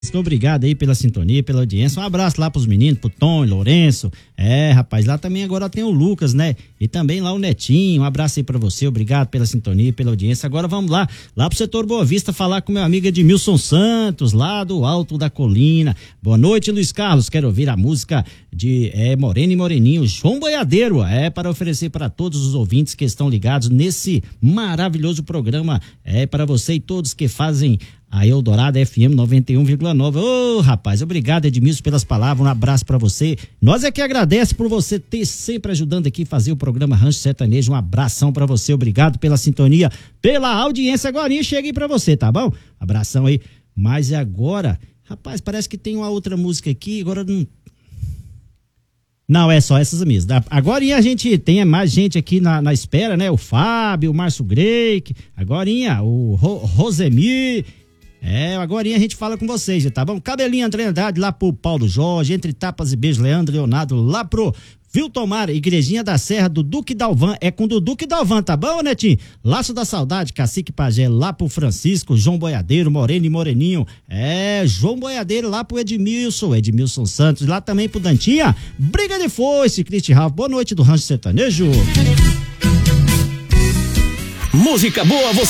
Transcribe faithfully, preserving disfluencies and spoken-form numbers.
Obrigado aí pela sintonia, pela audiência. Um abraço lá pros meninos, pro Tom, Lourenço. É, rapaz, lá também agora tem o Lucas, né? E também lá o Netinho. Um abraço aí pra você. Obrigado pela sintonia, pela audiência. Agora vamos lá, lá pro setor Boa Vista, falar com meu amigo Edmilson Santos, lá do Alto da Colina. Boa noite, Luiz Carlos. Quero ouvir a música de é, Moreno e Moreninho, João Boiadeiro. É para oferecer para todos os ouvintes que estão ligados nesse maravilhoso programa. É para você e todos que fazem a Eldorado F M noventa e um vírgula nove. Ô, oh, rapaz, obrigado, Edmilson, pelas palavras. Um abraço pra você. Nós é que agradece por você ter sempre ajudando aqui a fazer o programa Rancho Sertanejo. Um abração pra você. Obrigado pela sintonia, pela audiência. Agora cheguei pra você, tá bom? Abração aí. Mas agora, rapaz, parece que tem uma outra música aqui. Agora não. Não, é só essas mesmas. Agora a gente tem mais gente aqui na, na espera, né? O Fábio, o Márcio Greik. Agora o Ro, Rosemir. É, agora a gente fala com vocês, tá bom? Cabelinho André Andrade lá pro Paulo Jorge, Entre Tapas e Beijos, Leandro Leonardo lá pro Viltomar, Igrejinha da Serra do Duque Dalvan, é com o Duque Dalvan, tá bom, Netinho? Laço da Saudade, Cacique Pajé lá pro Francisco, João Boiadeiro, Moreno e Moreninho, é, João Boiadeiro lá pro Edmilson, Edmilson Santos, lá também pro Dantinha, Briga de Foice, Cristi Ralph, boa noite do Rancho Sertanejo. Música boa você